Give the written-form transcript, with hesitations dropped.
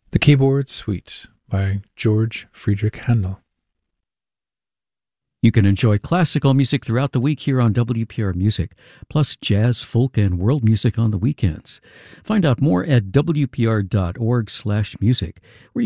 The Keyboard Suite by George Friedrich Handel. You can enjoy classical music throughout the week here on WPR Music, plus jazz, folk, and world music on the weekends. Find out more at wpr.org/music, where